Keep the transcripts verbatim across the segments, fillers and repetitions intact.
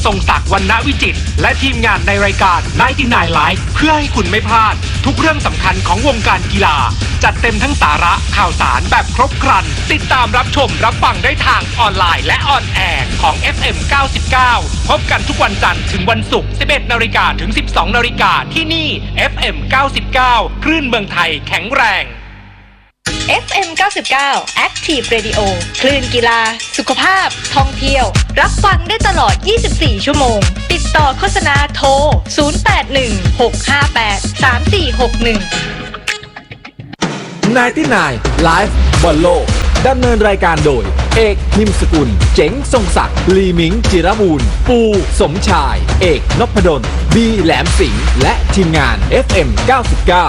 ทรงศักดิ์วรรณวิจิตรและทีมงานในรายการไนน์ตี้ไนน์ Live เพื่อให้คุณไม่พลาดทุกเรื่องสำคัญของวงการกีฬาจัดเต็มทั้งสาระข่าวสารแบบครบครันติดตามรับชมรับฟังได้ทางออนไลน์และออนแอร์ของ เอฟ เอ็ม เก้าสิบเก้า พบกันทุกวันจันทร์ถึงวันศุกร์ สิบเอ็ดนาฬิกา ถึง สิบสองนาฬิกาที่นี่ เอฟ เอ็ม เก้าสิบเก้า คลื่นเมืองไทยแข็งแรงเอฟ เอ็ม เก้าสิบเก้า Active Radio คลื่นกีฬาสุขภาพท่องเที่ยวรับฟังได้ตลอดยี่สิบสี่ชั่วโมงติดต่อโฆษณาโทรศูนย์ แปด หนึ่ง หก ห้า แปด สาม สี่ หก หนึ่งไนน์ตี้ไนน์ Live บอลโลกดำเนินรายการโดยเอกนิมสกุลเจ๋งทรงศักดิ์ลีมิงจิรบูรณ์ปูสมชายเอกนพดลบีแหลมสิงห์และทีมงาน เอฟ เอ็ม เก้าสิบเก้า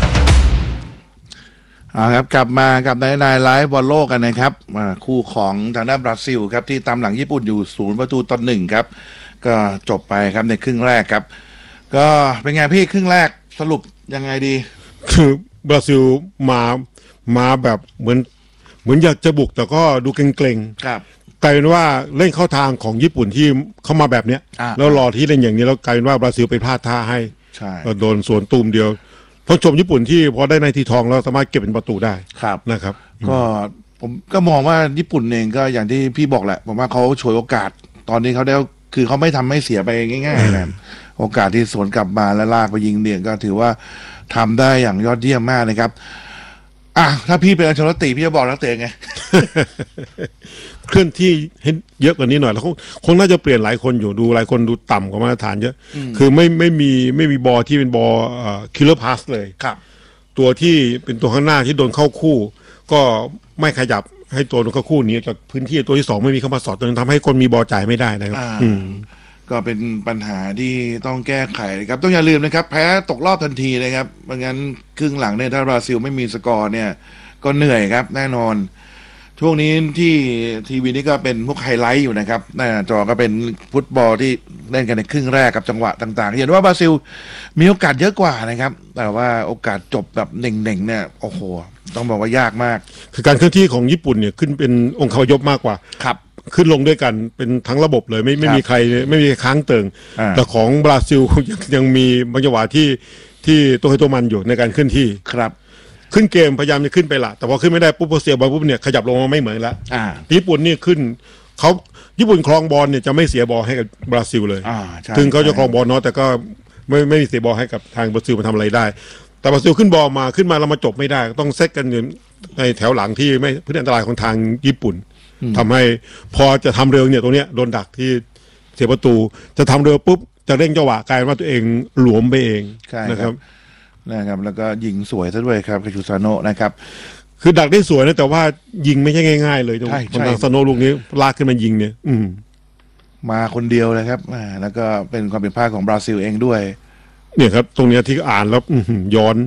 อ่าครับกลับมากับไนน์ตี้ไนน์ Live บอลโลกกันนะครับคู่ของทางด้านบราซิลครับที่ตามหลังญี่ปุ่นอยู่ศูนย์ประตูต่อหนึ่งครับก็จบไปครับในครึ่งแรกครับก็เป็นไงพี่ครึ่งแรกสรุปยังไงดีคือบราซิลมามาแบบเหมือนเหมือนอยากจะบุกแต่ก็ดูเกรงๆครับกลายเป็นว่าเล่นเข้าทางของญี่ปุ่นที่เข้ามาแบบเนี้ยแล้วรอที่เล่นอย่างนี้แล้วกลายเป็นว่าบราซิลไปพลาดท่าให้โดนสวนตูมเดียวเพราะชมญี่ปุ่นที่พอได้ในทีทองแล้วสามารถเก็บเป็นประตูได้ครับนะครับก็ผมก็มองว่าญี่ปุ่นเองก็อย่างที่พี่บอกแหละผมว่าเขาฉวยโอกาสตอนนี้เขาได้คือเขาไม่ทำให้เสียไปง่ายๆนะโอกาสที่สวนกลับมาและลากไปยิงเนี่ยก็ถือว่าทำได้อย่างยอดเยี่ยมมากนะครับอ่ะถ้าพี่เป็นอัลเชลติพี่จะบอกนักเตะไงเคลื่อนที่ให้เยอะกว่านี้หน่อยแล้วคงน่าจะเปลี่ยนหลายคนอยู่ดูหลายคนดูต่ำกว่ามาตรฐานเยอะคือไม่ไม่มีไม่มีบอลที่เป็นบอลคิลเลอร์พาสเลยครับตัวที่เป็นตัวข้างหน้าที่โดนเข้าคู่ก็ไม่ขยับให้ตัวโดนเข้าคู่นี้จากพื้นที่ตัวที่สองไม่มีเข้ามาสอดจนทำให้คนมีบอลจ่ายไม่ได้นะครับก็เป็นปัญหาที่ต้องแก้ไขครับต้องอย่าลืมนะครับแพ้ตกรอบทันทีนะครับไม่งั้นครึ่งหลังเนี่ยถ้าบราซิลไม่มีสกอร์เนี่ยก็เหนื่อยครับแน่นอนช่วงนี้ที่ทีวีนี่ก็เป็นพวกไฮไลท์อยู่นะครับหน้าจอก็เป็นฟุตบอลที่เล่นกันในครึ่งแรกกับจังหวะต่างๆเห็นว่าบราซิลมีโอกาสเยอะกว่านะครับแต่ว่าโอกาสจบแบบเน่งๆเนี่ยโอ้โหต้องบอกว่ายากมากคือการเคลื่อนที่ของญี่ปุ่นเนี่ยขึ้นเป็นองค์คาพยพมากกว่าครับขึ้นลงด้วยกันเป็นทั้งระบบเลยไม่ไม่มีใครไม่มีค้างเติ่งแต่ของบราซิลยังยังมีบางจังหวะที่ที่ตัวให้ตัวมันอยู่ในการเคลื่อนที่ครับขึ้นเกมพยายามจะขึ้นไปละแต่พอขึ้นไม่ได้ปุ๊บพอเสียบอลปุ๊บเนี่ยขยับลงมาไม่เหมือนละญี่ปุ่นนี่ขึ้นเขาญี่ปุ่นครองบอลเนี่ยจะไม่เสียบอลให้กับบราซิลเลยถึงเขาจะครองบอลเนาะแต่ก็ไม่ไม่เสียบอลให้กับทางบราซิลมาทำอะไรได้แต่บราซิลขึ้นบอลมาขึ้นมาแล้วมาจบไม่ได้ต้องเซตกันอยู่ในแถวหลังที่ไม่พื้นอันตรายของทางญี่ปุ่นทำให้พอจะทำเร็วเนี่ยตรงเนี้ยโดนดักที่เสียประตูจะทำเร็วปุ๊บจะเร่งจังหวะกลายว่าตัวเองหลวมไปเองนะครับนะครับแล้วก็ยิงสวยซะด้วยครับคาชูซาโนะนะครับคือดักได้สวยนะแต่ว่ายิงไม่ใช่ง่ายๆเลยตรงทางซาโนะลูกนี้ลากขึ้นมายิงเนี่ยอืมมาคนเดียวเลยครับแล้วก็เป็นความผิดพลาดของบราซิลเองด้วยเนี่ยครับตรงนี้ที่อ่านแล้วย้อน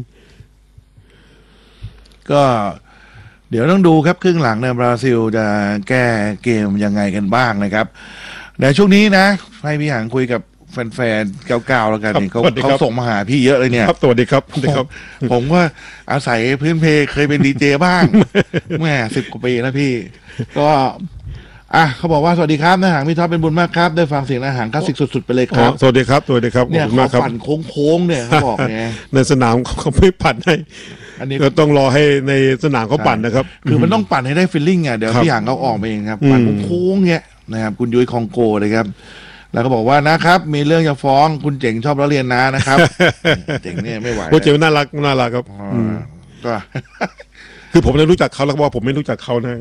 ก็เดี๋ยวต้องดูครับครึ่งหลังเนี่ยบราซิลจะแก้เกมยังไงกันบ้างนะครับในช่วงนี้นะให้พี่หางคุยกับแฟนๆเก่าๆแล้วกันเนี่ยเขาเขาส่งมาหาพี่เยอะเลยเนี่ยครับสวัสดีครับสวัสดีครับผมว่าอาศัยพื้นเพเคยเป็นดีเจบ้างแม่สิบกว่าปีแล้วพี่ก็อ่ะเขาบอกว่าสวัสดีครับนะหางพี่ท็อปเป็นบุญมากครับได้ฟังเสียงนะหางคลาสสิกสุดๆไปเลยครับสวัสดีครับสวัสดีครับเนี่ยเขาปั่นโค้งๆเนี่ยเขาบอกไงในสนามเขาไม่ปั่นให้อันนี้ก็ต้องรอให้ในสนามเขาปั่นนะครับคือมันต้องปั่นให้ได้ฟีลลิ่งอ่ะเดี๋ยวพี่หางเขาออกมาเองครับปั่นโค้งๆเนี่ยนะครับคุณยุ้ยคองโกเลยครับแล้วก็บอกว่านะครับมีเรื่องจะฟ้องคุณเจ๋งชอบล้อเลียนนะนะครับเจ๋งเนี่ยไม่ไหวคุณเจ๋งน่ารักน่ารักครับก็คือผมได้รู้จักเขาแล้วบอกผมไม่รู้จักเขานะ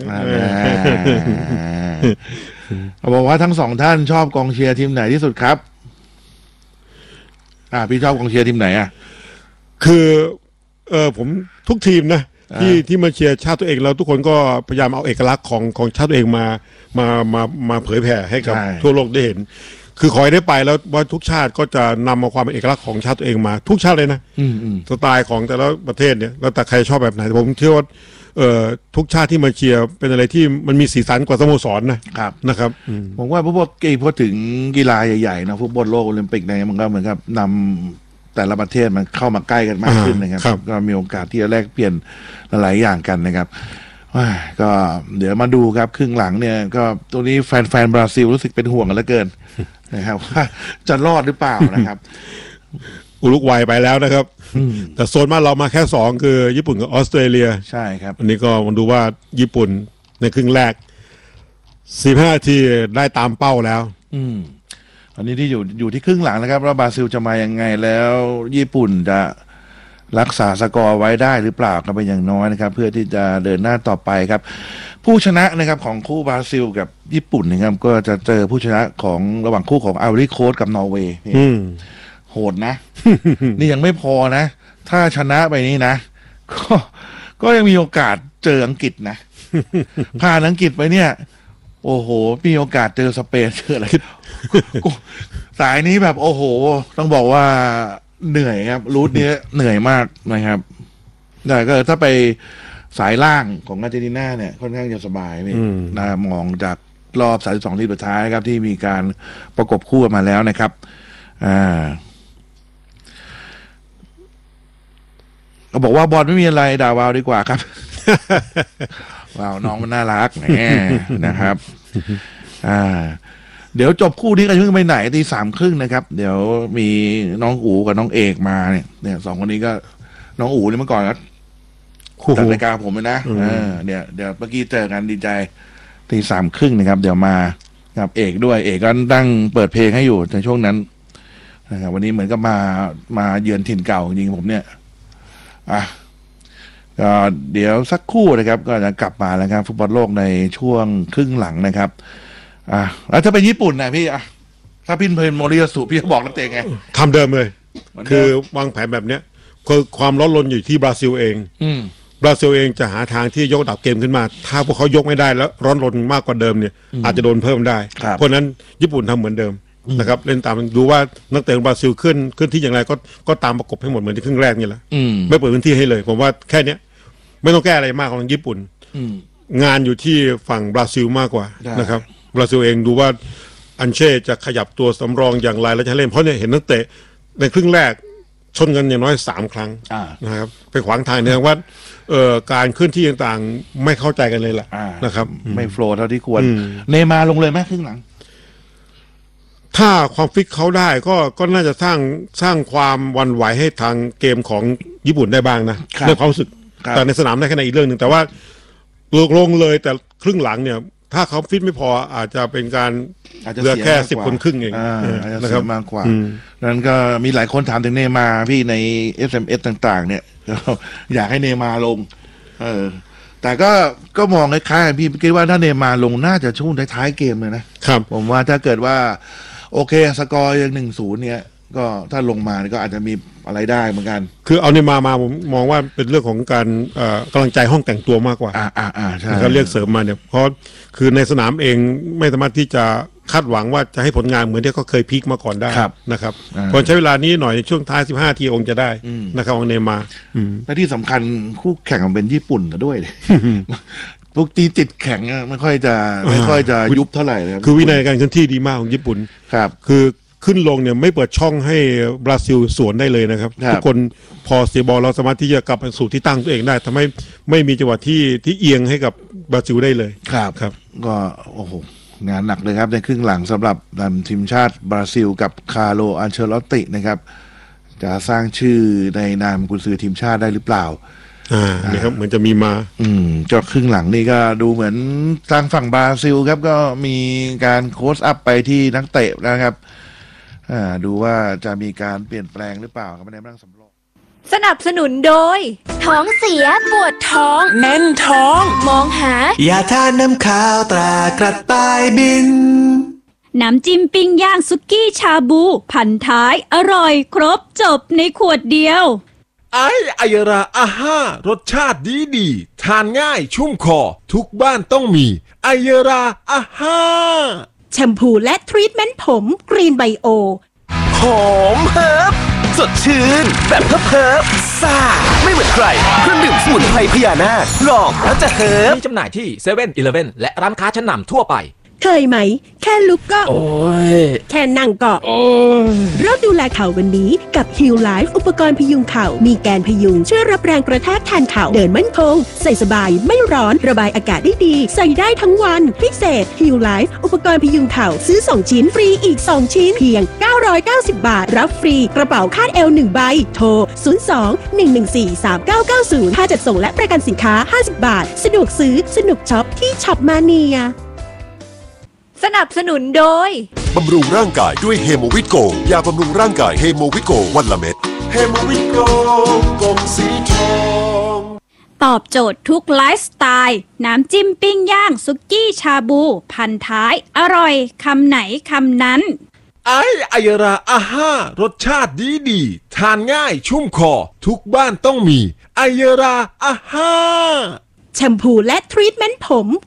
เขาบอกว่าทั้งสองท่านชอบกองเชียร์ทีมไหนที่สุดครับอ่าพี่ชอบกองเชียร์ทีมไหนอ่ะคือเออผมทุกทีมนะที่ที่มาเชียร์ชาติตัวเองแล้วทุกคนก็พยายามเอาเอกลักษณ์ของของชาติตัวเองมามามามาเผยแผ่ให้กับทั่วโลกได้เห็นคือขอให้ได้ไปแล้วว่าทุกชาติก็จะนำมาความเป็นเอกลักษณ์ของชาติตัวเองมาทุกชาติเลยนะสไตล์ของแต่ละประเทศเนี่ยแล้วแต่ใครชอบแบบไหนผมเชื่อว่าเอ่อทุกชาติที่มาเชียร์เป็นอะไรที่มันมีสีสันกว่าสโมสรนะครับนะครับผมว่าพวกกีพอถึงกีฬาใหญ่ๆนะฟุตบอลโลกโอลิมปิกเนี่ยมันก็เหมือนกับนำแต่ละประเทศมันเข้ามาใกล้กันมากขึ้นนะครับก็มีโอกาสที่จะแลกเปลี่ยนหลายอย่างกันนะครับก็เดี๋ยวมาดูครับครึ่งหลังเนี่ยก็ตัวนี้แฟนๆบราซิลรู้สึกเป็นห่วงกันเหลือเกินนะครับว่าจะรอดหรือเปล่านะครับอุรุกวัยไปแล้วนะครับแต่โซนบ้านเรามาแค่สองคือญี่ปุ่นกับออสเตรเลียใช่ครับอันนี้ก็มาดูว่าญี่ปุ่นในครึ่งแรกสิบห้านาทีได้ตามเป้าแล้วอืมอันนี้ที่อยู่อยู่ที่ครึ่งหลังนะครับว่าบราซิลจะมายังไงแล้วญี่ปุ่นจะรักษาสกอร์ไว้ได้หรือเปล่าก็เป็นอย่างน้อยนะครับเพื่อที่จะเดินหน้าต่อไปครับผู้ชนะนะครับของคู่บราซิลกับญี่ปุ่นนะครับก็จะเจอผู้ชนะของระหว่างคู่ของไอวอรี่โคสต์กับนอร์เวย์โหดนะ นี่ยังไม่พอนะถ้าชนะไปนี้นะก็ก็ยังมีโอกาสเจออังกฤษนะผ่านอังกฤษไปเนี่ยโอ้โหมีโอกาสเจอสเปนเจออะไรสายนี้แบบโอ้โหต้องบอกว่าเหนื่อยครับรูทนี้เหนื่อยมากนะครับแต่ก็ถ้าไปสายล่างของอาร์เจนตินาเนี่ยค่อนข้างจะสบายนี่นะมองจากรอบสามสิบสองทีสุดท้ายครับที่มีการประกบคู่มาแล้วนะครับอ่าก็บอกว่าบอลไม่มีอะไรด่าวาวดีกว่าครับ ว้าวน้องมันน่ารักแหมนะครับอ่าเดี๋ยวจบคู่นี้กันยังไม่ไหนตีสามครึ่งนะครับเดี๋ยวมีน้องอู๋กับน้องเอกมาเนี่ยเนี่ยสองคนนี้ก็น้องอู๋นี่เมื่อก่อนนะจัดรายการผมเลยนะเออเนี่ยเดี๋ยวเมื่อกี้เจอกันดีใจตีสามครึ่งนะครับเดี๋ยวมากับเอกด้วยเอกก็ตั้งเปิดเพลงให้อยู่ในช่วงนั้นนะครับวันนี้เหมือนกับมามาเยือนถิ่นเก่าจริงผมเนี่ยอ่ะก็เดี๋ยวสักครู่นะครับก็จะกลับมาแล้วครับฟุตบอลโลกในช่วงครึ่งหลังนะครับอ่ะแล้วถ้าเป็นญี่ปุ่นนะพี่อ่ะถ้าพินเพนโมริยาสุพี่จะบอกนักเตะไงทำเดิมเลยคือวางแผนแบบเนี้ยคือความร้อนรนอยู่ที่บราซิลเองอืมบราซิลเองจะหาทางที่ยกระดับเกมขึ้นมาถ้าพวกเขายกไม่ได้แล้วร้อนรนมากกว่าเดิมเนี่ยอาจจะโดนเพิ่มได้เพราะนั้นญี่ปุ่นทำเหมือนเดิมนะครับเล่นตามดูว่านักเตะบราซิลขึ้นขึ้นที่อย่างไรก็ก็ตามประกบให้หมดเหมือนที่ครึ่งแรกนี่แหละไม่เปิดพื้นที่ให้เลยผมว่าแค่เนี้ยไม่ต้องแก้อะไรมากของญี่ปุ่นงานอยู่ที่ฝั่งบราซิลมากกว่านะครับบราซิลเองดูว่าอันเช่จะขยับตัวสำรองอย่างไรแล้วจะเล่นเพราะเนี่ยเห็นนักเตะในครึ่งแรกชนกันอย่างน้อยสามครั้งนะครับไปขวางทางเนี่ยว่าเอ่อการเคลื่อนที่ต่างๆไม่เข้าใจกันเลยแหละนะครับไม่โฟล์เท่าที่ควรเนย์มาร์ลงเลยไหมครึ่งหลังถ้าความฟิตเขาได้ก็ก็น่าจะสร้างสร้างความวันไหวให้ทางเกมของญี่ปุ่นได้บ้างนะเรื่องความรู้สึกแต่ในสนามได้แค่ไหนอีกเรื่องหนึ่งแต่ว่าลงเลยแต่ครึ่งหลังเนี่ยถ้าเขาฟิตไม่พออาจจะเป็นการเหลือแค่สิบคนครึ่งเองนะครับมากกว่านั้นก็มีหลายคนถามถึงเนย์มาร์พี่ใน เอส เอ็ม เอส ต่างๆเนี่ยอยากให้เนย์มาร์ลงเออแต่ก็ก็มองคล้ายๆพี่คิดว่าถ้าเนย์มาร์ลงน่าจะช่วงท้ายๆเกมเลยนะครับผมว่าถ้าเกิดว่าโอเคสกอร์ยังหนึ่งศูนย์เนี่ยก็ถ้าลงมาก็อาจจะมีอะไรได้เหมือนกันคือเอาเนย์มาร์มาผมมองว่าเป็นเรื่องของการกำลังใจห้องแต่งตัวมากกว่าอ่าอ่าอ่าใช่เขาเรียกเสริมมาเนี่ยเพราะคือในสนามเองไม่สามารถที่จะคาดหวังว่าจะให้ผลงานเหมือนที่เขาเคยพีคมาก่อนได้นะครับควรใช้เวลานี้หน่อยในช่วงท้ายสิบห้าทีองค์จะได้นะครับของเนย์มาร์และที่สำคัญคู่แข่งมันเป็นญี่ปุ่นด้วยพวกตีติดแข็งไม่ค่อยจะไม่ค่อยจะยุบเท่าไหร่เลยคือวินัยการเคลื่อนที่ดีมากของญี่ปุ่นครับคือขึ้นลงเนี่ยไม่เปิดช่องให้บราซิลสวนได้เลยนะครับทุกคนพอเสียบอลเราสามารถที่จะกลับไปสู่ที่ตั้งตัวเองได้ทำให้ไม่มีจังหวะที่ที่เอียงให้กับบราซิลได้เลยครับครับก็โอ้โหงานหนักเลยครับในครึ่งหลังสำหรับทีมชาติบราซิลกับคาร์โลอันเชลอตตินะครับจะสร้างชื่อในนามกุนซือทีมชาติได้หรือเปล่าอ่านี่ครับเหมือนจะมีมาอืมก็ครึ่งหลังนี่ก็ดูเหมือนทางฝั่งบราซิลครับก็มีการโค้ชอัพไปที่นักเตะนะครับอ่าดูว่าจะมีการเปลี่ยนแปลงหรือเปล่าครับในเรื่องสำรองสนับสนุนโดยท้องเสียปวดท้องแน่นท้องมองหายาทาน้ำข้าวตรากระต่ายบินน้ำจิ้มปิ้งย่างซุกี้ชาบูพันท้ายอร่อยครบจบในขวดเดียวไอไอยราอาห้ารสชาติดีดีทานง่ายชุ่มคอทุกบ้านต้องมีไอยราอาห้าแชมพูและทรีทเมนต์ผมกรีนไบโอหอมเฮิร์บสดชื่นแบบเฮิร์บซ่าไม่เหมือนใครเครื่องดื่มสมุนไพรพญานาคลองแล้วจะเฮิร์บมีจำหน่ายที่เซเว่นอีเลฟเว่นและร้านค้าชั้นนำทั่วไปเคยไหมแค่ลุกก็โอ้ยแค่นั่งก็โอ้ยเริ่มดูแลเข่าวันนี้กับ Heal Life อุปกรณ์พยุงเข่ามีแกนพยุงช่วยรับแรงกระแทกแทนเข่าเดินมั่นคงใส่สบายไม่ร้อนระบายอากาศได้ดีใส่ได้ทั้งวันพิเศษ Heal Life อุปกรณ์พยุงเข่าซื้อสองชิ้นฟรีอีกสองชิ้นเพียงเก้าร้อยเก้าสิบบาทรับฟรีกระเป๋าคาดเอวหนึ่งใบโทรศูนย์ สอง หนึ่ง หนึ่ง สี่ สาม เก้า เก้า ศูนย์ค่าจัดส่งและประกันสินค้าห้าสิบบาทสะดวกซื้อสนุกช็อปที่ช็อปมาเนียสนับสนุนโดยบำรุงร่างกายด้วยเฮโมวิโกยาบำรุงร่างกายเฮโมวิโกวันละเม็ดเฮโมวิโกกลมสีทองตอบโจทย์ทุกไลฟ์สไตล์น้ำจิ้มปิ้งย่างซุกี้ชาบูพันท้ายอร่อยคำไหนคำนั้นไออายราอาห้ารสชาติดีดีทานง่ายชุ่มคอทุกบ้านต้องมีไอยราอาห้าแชมพูและทรีทเมนต์ผม